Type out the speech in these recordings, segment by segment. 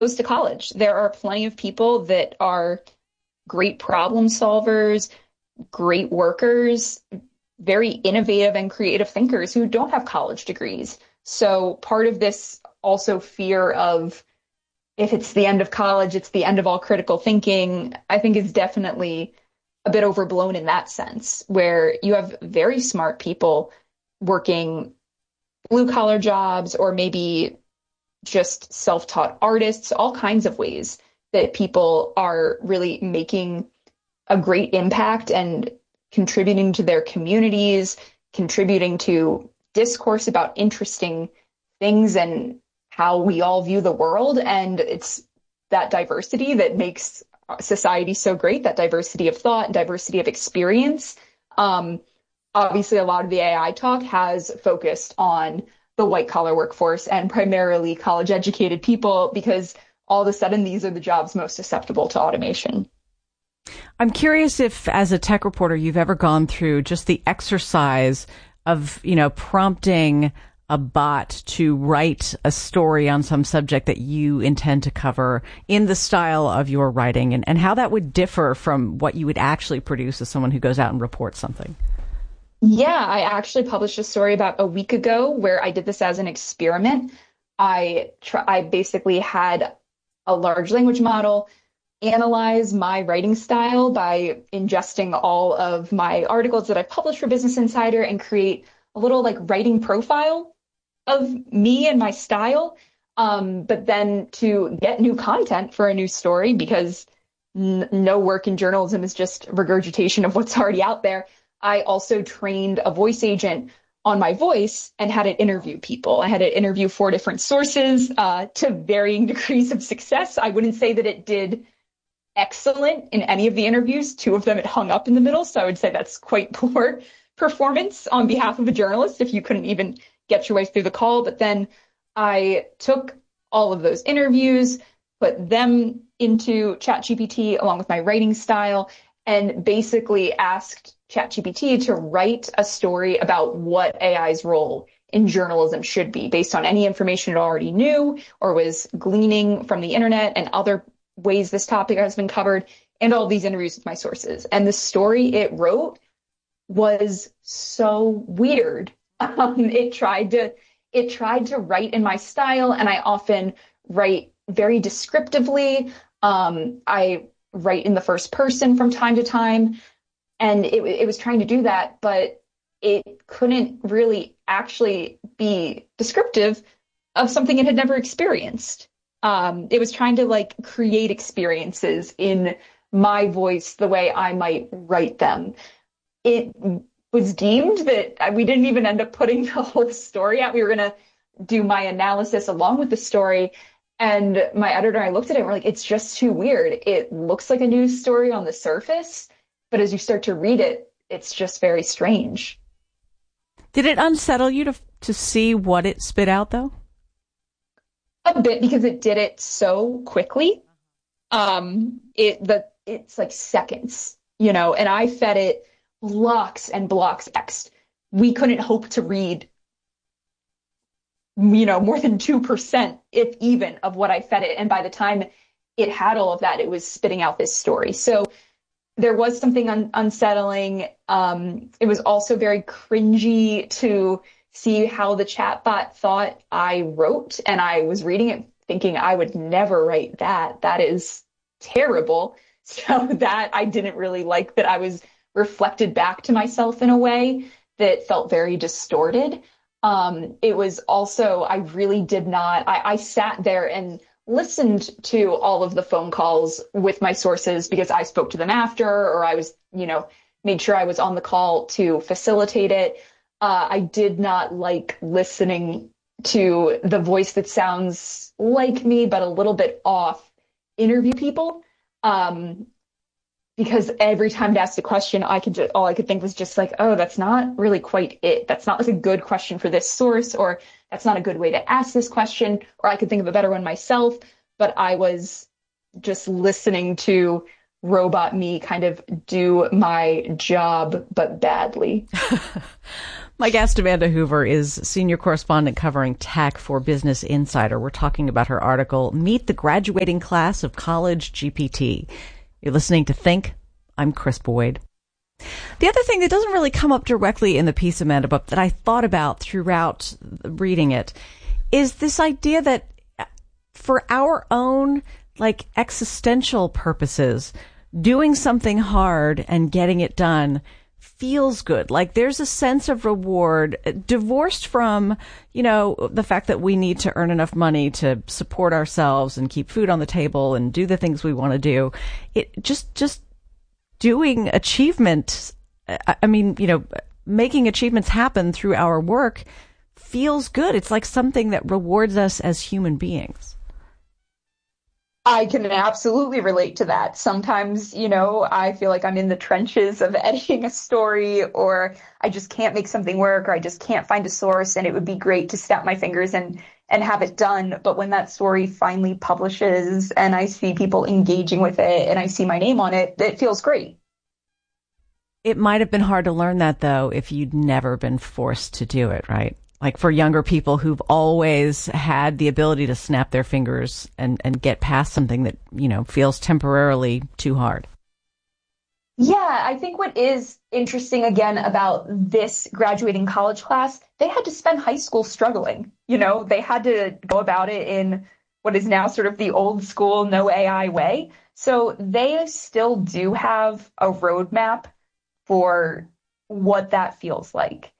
goes to college. There are plenty of people that are great problem solvers, great workers, very innovative and creative thinkers who don't have college degrees. So part of this also fear of if it's the end of college, it's the end of all critical thinking, I think is definitely a bit overblown in that sense, where you have very smart people working blue collar jobs or maybe just self-taught artists, all kinds of ways that people are really making a great impact and contributing to their communities, contributing to discourse about interesting things and how we all view the world. And it's that diversity that makes society so great, that diversity of thought and diversity of experience. Obviously, a lot of the AI talk has focused on the white collar workforce and primarily college educated people because all of a sudden these are the jobs most susceptible to automation. I'm curious if, as a tech reporter, you've ever gone through just the exercise of, prompting a bot to write a story on some subject that you intend to cover in the style of your writing, and how that would differ from what you would actually produce as someone who goes out and reports something. Yeah, I actually published a story about a week ago where I did this as an experiment. I basically had a large language model analyze my writing style by ingesting all of my articles that I've published for Business Insider and create a little like writing profile of me and my style. But then to get new content for a new story, because no work in journalism is just regurgitation of what's already out there, I also trained a voice agent on my voice and had it interview people. I had it interview 4 different sources to varying degrees of success. I wouldn't say that it did excellent in any of the interviews. 2 of them it hung up in the middle. So I would say that's quite poor performance on behalf of a journalist if you couldn't even get your way through the call. But then I took all of those interviews, put them into ChatGPT along with my writing style, and basically asked ChatGPT to write a story about what AI's role in journalism should be based on any information it already knew or was gleaning from the internet and other ways this topic has been covered, and all these interviews with my sources. And the story it wrote was so weird. It tried to write in my style, and I often write very descriptively. I write in the first person from time to time, and it was trying to do that, but it couldn't really actually be descriptive of something it had never experienced. It was trying to like create experiences in my voice the way I might write them. It was deemed that we didn't even end up putting the whole story out. We were going to do my analysis along with the story. And my editor and I looked at it and we're like, it's just too weird. It looks like a news story on the surface, but as you start to read it, it's just very strange. Did it unsettle you to see what it spit out, though? A bit, because it did it so quickly. It's like seconds, and I fed it blocks and blocks of text. We couldn't hope to read, more than 2%, if even, of what I fed it. And by the time it had all of that, it was spitting out this story. So there was something unsettling. It was also very cringy to see how the chatbot thought I wrote. And I was reading it thinking I would never write that. That is terrible. So that I didn't really like, that I was reflected back to myself in a way that felt very distorted. It was also, I really did not, I sat there and listened to all of the phone calls with my sources because I spoke to them after, or I was, made sure I was on the call to facilitate it. I did not like listening to the voice that sounds like me, but a little bit off interview people. Because every time to ask the question, all I could think was just like, oh, that's not really quite it. That's not like a good question for this source, or that's not a good way to ask this question, or I could think of a better one myself. But I was just listening to robot me kind of do my job, but badly. My guest, Amanda Hoover, is senior correspondent covering tech for Business Insider. We're talking about her article, Meet the Graduating Class of College GPT. You're listening to Think. I'm Chris Boyd. The other thing that doesn't really come up directly in the piece, Amanda, but that I thought about throughout reading it, is this idea that for our own, existential purposes, doing something hard and getting it done feels good. Like there's a sense of reward divorced from, the fact that we need to earn enough money to support ourselves and keep food on the table and do the things we want to do. It just doing achievement. Making achievements happen through our work feels good. It's like something that rewards us as human beings. I can absolutely relate to that. Sometimes, I feel like I'm in the trenches of editing a story, or I just can't make something work, or I just can't find a source, and it would be great to snap my fingers and have it done. But when that story finally publishes and I see people engaging with it and I see my name on it, it feels great. It might have been hard to learn that, though, if you'd never been forced to do it, right? Like for younger people who've always had the ability to snap their fingers and get past something that, feels temporarily too hard. Yeah, I think what is interesting again about this graduating college class, they had to spend high school struggling. They had to go about it in what is now sort of the old school no AI way. So they still do have a roadmap for what that feels like.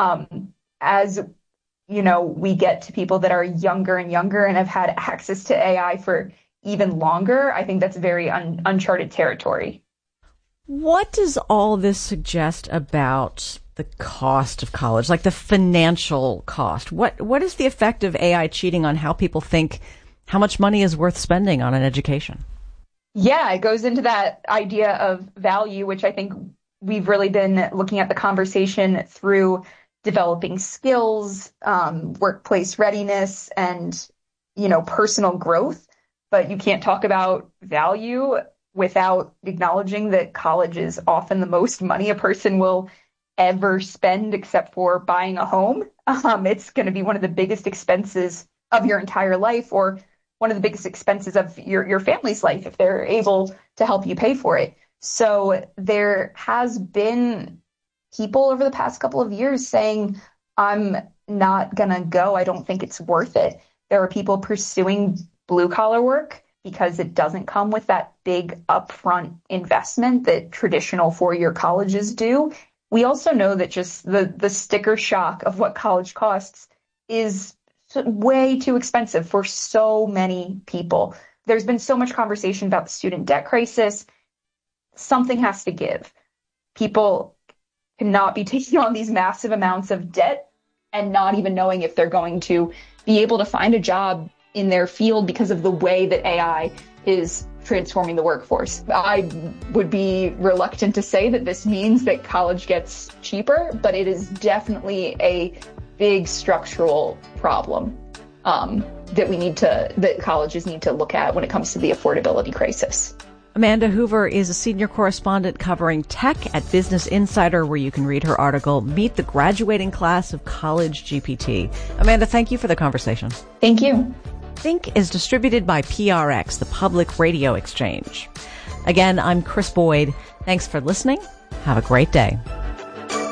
As we get to people that are younger and younger and have had access to AI for even longer, I think that's very uncharted territory. What does all this suggest about the cost of college, like the financial cost? What is the effect of AI cheating on how people think how much money is worth spending on an education? Yeah, it goes into that idea of value, which I think we've really been looking at the conversation through developing skills, workplace readiness, and, personal growth. But you can't talk about value without acknowledging that college is often the most money a person will ever spend, except for buying a home. It's going to be one of the biggest expenses of your entire life, or one of the biggest expenses of your family's life if they're able to help you pay for it. So there has been people over the past couple of years saying, I'm not going to go. I don't think it's worth it. There are people pursuing blue collar work because it doesn't come with that big upfront investment that traditional four-year colleges do. We also know that just the sticker shock of what college costs is way too expensive for so many people. There's been so much conversation about the student debt crisis. Something has to give. People cannot be taking on these massive amounts of debt and not even knowing if they're going to be able to find a job in their field because of the way that AI is transforming the workforce. I would be reluctant to say that this means that college gets cheaper, but it is definitely a big structural problem that colleges need to look at when it comes to the affordability crisis. Amanda Hoover is a senior correspondent covering tech at Business Insider, where you can read her article, Meet the Graduating Class of College GPT. Amanda, thank you for the conversation. Thank you. Think is distributed by PRX, the Public Radio Exchange. Again, I'm Chris Boyd. Thanks for listening. Have a great day.